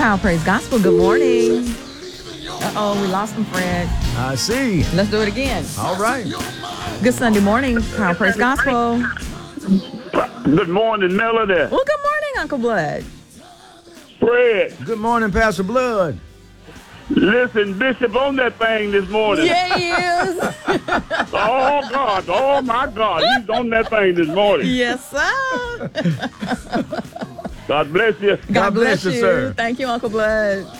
Power Praise Gospel. Good morning. Uh-oh, we lost him, Fred. I see. Let's do it again. All right. Good Sunday morning, Power Praise Gospel. Good morning, Melody. Well, good morning, Uncle Blood. Fred, Good morning, Pastor Blood. listen, Bishop on that thing this morning. Yeah, he is. Oh, God. Oh, my God. He's on that thing this morning. Yes, sir. God bless you. God bless you, you. sir. Thank you, Uncle Blood.